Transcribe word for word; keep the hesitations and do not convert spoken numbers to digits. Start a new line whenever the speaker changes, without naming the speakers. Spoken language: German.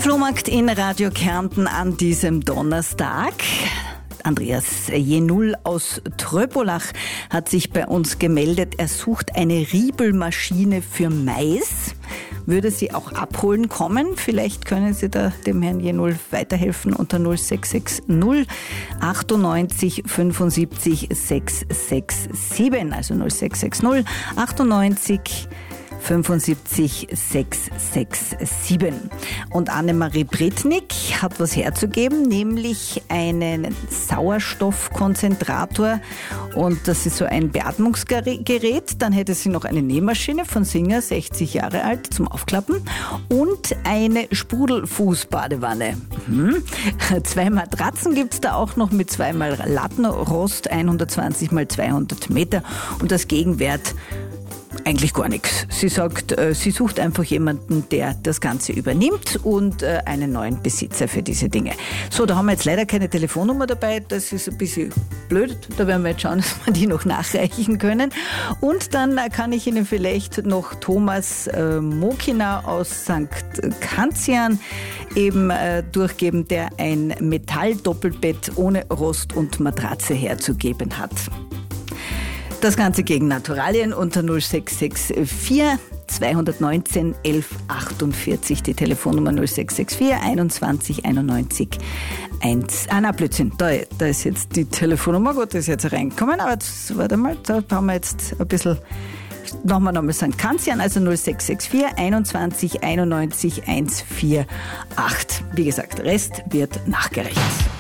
Flohmarkt in Radio Kärnten an diesem Donnerstag. Andreas Jenull aus Tröpolach hat sich bei uns gemeldet. Er sucht eine Riebelmaschine für Mais. Würde sie auch abholen kommen? Vielleicht können Sie da dem Herrn Jenull weiterhelfen unter null sechs sechs null achtundneunzig fünfundsiebzig sechs sechs sieben, also null sechs sechs null achtundneunzig fünfundsiebzig sechs sechs sieben. Und Annemarie Britnik hat was herzugeben, nämlich einen Sauerstoffkonzentrator. Und das ist so ein Beatmungsgerät. Dann hätte sie noch eine Nähmaschine von Singer, sechzig Jahre alt, zum Aufklappen. Und eine Sprudelfußbadewanne. Mhm. Zwei Matratzen gibt es da auch noch mit zweimal Lattenrost, hundertzwanzig mal zweihundert Meter. Und das Gegenwert eigentlich gar nichts. Sie sagt, sie sucht einfach jemanden, der das Ganze übernimmt und einen neuen Besitzer für diese Dinge. So, da haben wir jetzt leider keine Telefonnummer dabei. Das ist ein bisschen blöd. Da werden wir jetzt schauen, dass wir die noch nachreichen können. Und dann kann ich Ihnen vielleicht noch Thomas äh, Mokina aus Sankt Kanzian eben äh, durchgeben, der ein Metalldoppelbett ohne Rost und Matratze herzugeben hat. Das Ganze gegen Naturalien unter null sechs sechs vier zweihundertneunzehn elf achtundvierzig, die Telefonnummer null sechs sechs vier einundzwanzig einundneunzig eins. Ah, na, Blödsinn, da, da ist jetzt die Telefonnummer, gut, das ist jetzt reingekommen, aber jetzt, warte mal, da haben wir jetzt ein bisschen, nochmal nochmal Sankt Kanzian, also null sechs sechs vier einundzwanzig einundneunzig eins vier acht. Wie gesagt, Rest wird nachgerechnet.